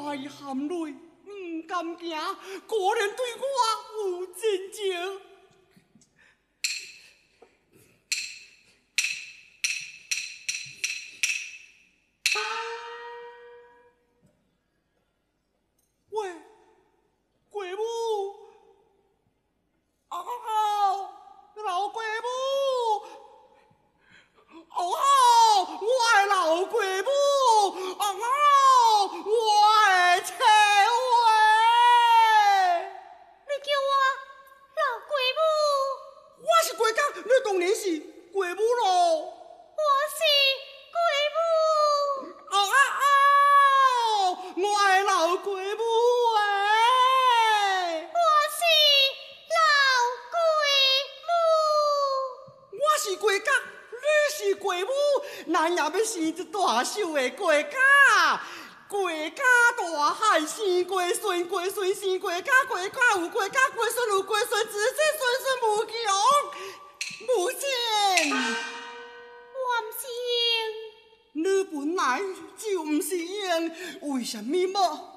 含泪，不敢行，果然对我有真情。喂，贵母，老贵母，我的老贵母，我的亲话。 你叫我老贵母？ 我是贵公，你当然是贵母咯。 我是贵母。 我的老贵母我是老贵母。 我是贵公，你是贵母，咱也要生一大寿的贵家。贵家大汉生贵孙，贵孙生贵家，贵家有贵家，贵孙有贵孙，子子孙孙无穷无尽。 我唔是英， 你本来就唔是英，为什么要